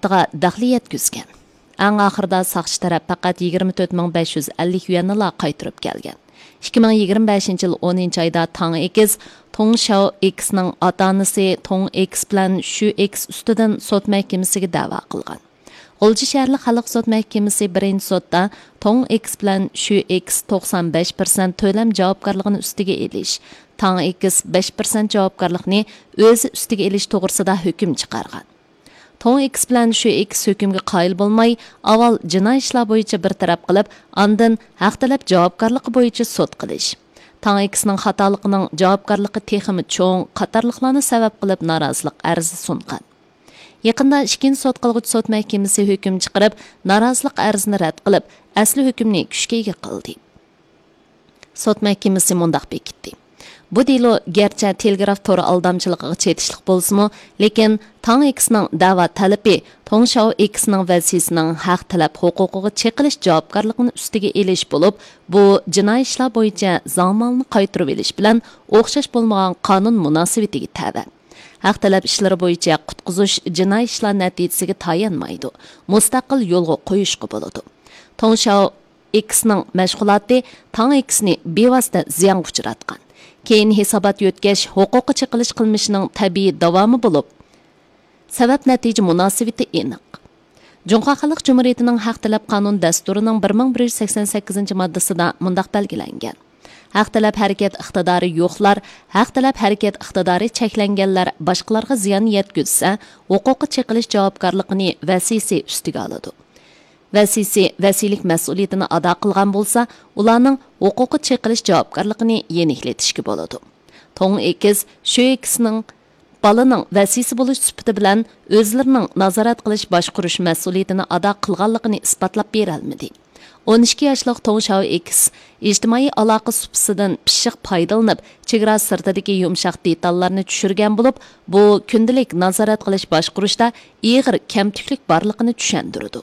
vaqtiga daxli yetkizgan. Eng oxirida saqchi taraf faqat 24550 yuanni qaytarib kelgan. 2025 yil 10 oyda Tang X Tong Xiao X'ning ota-onasi Tong X bilan shu X ustidan sud mahkamasiga da'vo qilgan. G'ulji shaharlik xalq sud mahkamasi birinchi sudda Tong X bilan shu X 95% to'lam javobgarligini ustiga elish, Tang X 5% javobgarlikni o'zi ustiga elish to'g'risida hukm chiqargan. Tong X bilan shu X hukmga qoyil bo'lmay, avval jinoiy ishlar bo'yicha bir taraf qilib, ondan haq talab javobgarligi bo'yicha sud qilish. Tang X'ning xatoliqining javobgarligi texmi cho'ng qatorliqlarni sabab qilib norozilik arzi sungan. Yaqinda ikkinchi sud qilg'uchi sud mahkamasi hukm chiqarib, norozilik arzini rad qilib, asli hukmni kuchga ega qildi. Sud mahkamasi mundaq bekitdi. Bu delo gerçi telegraf to'ri aldamchiligiga chetishlik bo'lsa-mu, lekin Tang X'ning da'vo talabi Tong Xiao X'ning vazifasining haq talab huquqiga cheqilish javobgarligini ustiga elish bo'lib, bu jinoiy ishlar bo'yicha zamonni qaytarib elish bilan o'xshash bo'lmagan qonun munosabatiga tabi. Haq talab ishlari bo'yicha qutqizish jinoiy ishlar natijasiga tayanmaydi. Mustaqil yo'lga qo'yishga bo'ladi. Tong Xiao X'ning mashg'uloti Tang X'ni bevosita ziyonga uchratgan. Keyin hisobot yotkash huquqi cheqilish qilmishining tabiiy davomi bo'lib, sabab natija munosabati aniq. Junqo Xalq Jumhuriyatining haq talab qonun dasturining 1188-moddasida mundaq belgilangan. Haq talab harakat iqtidori yo'qlar, haq talab harakat iqtidori cheklanganlar boshqalarga ziyon yetkazsa, huquqi cheqilish javobgarligini vasiysi ustiga oladi. Vasiysi vasilik mas'uliyatini ado qilgan bo'lsa, ularning huquqi cheqilish javobgarligini yenikletishga bo'ladi. Tong X shu X'ning balaning vasiysi bo'lish sifati bilan o'zlarining nazorat qilish boshqarish mas'uliyatini ado qilganligini isbotlab bera olmadi. 12 yoshli Tong Xiao X ijtimoiy aloqa supsidan pishiq foydalanib, chegara sirtidagi yumshoq detallarni tushirgan bo'lib, bu kundalik nazorat qilish boshqarishda ig'ir kamtiklik borligini tushundirdi.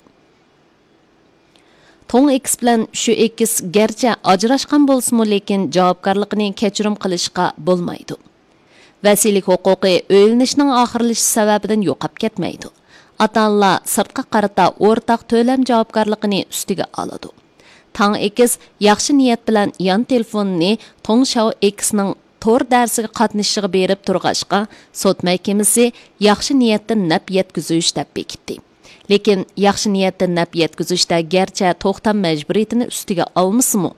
Tong X bilan shu X garchi ajrashgan bo'lsa-mu, lekin javobgarligini kechirim qilishga bo'lmaydi. Vasilik huquqi o'ylanishning oxirlashishi sababidan yo'qab ketmaydi. Ota-onalar sirtqa qarata o'rtaq to'lam javobgarligini ustiga oladi. Tang X yaxshi niyat bilan yon telefonini Tong Xiao X'ning tor darsiga qatnashishiga berib turg'ashqa, sud mahkamasi yaxshi niyatdan naf yetkazish deb bekitdi. Lekin yaxshi niyatdan naf yetkazishda garchi to'xtam majburiyatini ustiga olmasa-mu,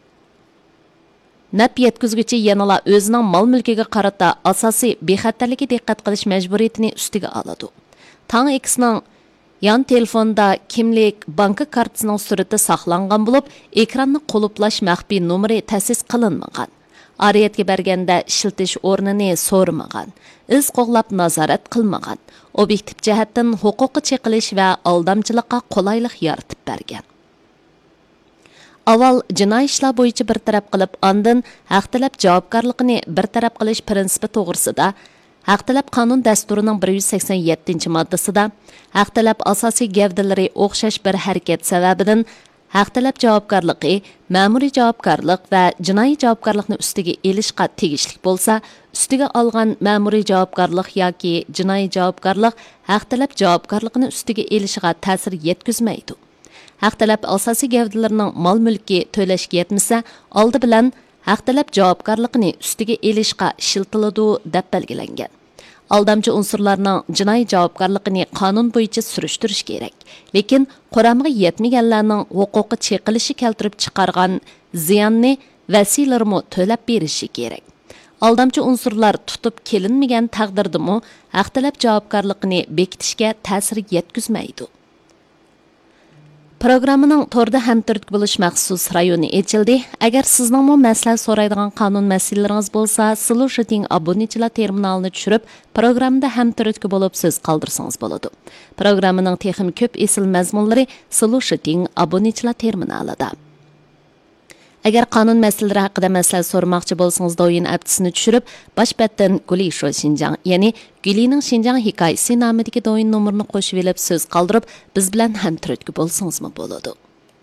naf yetkazuvchi yanala o'zining mol-mulkiga qarata asosiy bexatarlikka diqqat qilish majburiyatini ustiga oladi. Tang X'ning yon telefonda kimlik banka kartasining surati saqlangan bo'lib, ekranni qulflash maxfiy nomeri ta'sis qilinmagan. Ariyatga berganda ishiltish o'rnini so'ramagan, iz qo'g'lab nazorat qilmagan, obyektiv jihatdan huquqi cheqilish va aldamchilikqa qulaylik yaratib bergan. Avval jinoiy ishlar bo'yicha bir taraf qilib, ondan haq talab javobgarligini bir taraf qilish prinsipi to'g'risida haq talab qonun dasturining 187-moddasida haq talab asosiy gavdalari o'xshash bir harakat sababidan haq talab javobgarligi, ma'muriy javobgarlik va jinoiy javobgarlikni ustiga elishga tegishli bo'lsa, ustiga olgan ma'muriy javobgarlik yoki jinoiy javobgarlik haq talab javobgarligini ustiga elishiga ta'sir yetkazmaydi. Haq talab asosiy gavdalarining mol-mulki to'lashga yetmasa, oldi bilan haq talab javobgarligini ustiga elishga shiltiladi deb belgilangan. Aldamchi unsurlarning jinoiy javobgarligini qonun bo'yicha surishtirish kerak. Lekin quramga yetmaganlarning huquqi cheqilishi keltirib chiqargan ziyonni vasilarmi to'lab berishi kerak. Aldamchi unsurlar tutib kelinmagan taqdirdimi haq talab javobgarligini bekitishga ta'sir yetkazmaydi. Programmaning torda hamkorlik bo'lish maxsus rayoni ochildi. Agar sizning maslahat so'raydigan qonun masalalaringiz bo'lsa, Solution obunachilar terminalini tushirib, programmada hamkorlik bo'lib so'z qoldirsangiz bo'ladi. Programmaning texnik ko'p esil mazmunlari Solution obunachilar terminalida. Agar qonun masalalari haqida maslahat so'ramoqchi bo'lsangiz, doyin aptisini tushirib, boshpatdan Guli Sho Xinjiang, ya'ni Gulining Xinjiang hikoyasi nomidagi doyin nomerini qo'shib olib so'z qoldirib, biz bilan hamkorlik bo'lsangizmi bo'ladi.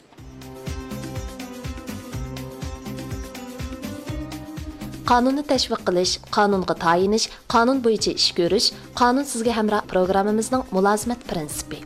Qonunni tashviq qilish, qonunga tayinish, qonun bo'yicha ish ko'rish, qonun sizga hamroh programmamizning mulozimat prinsipi.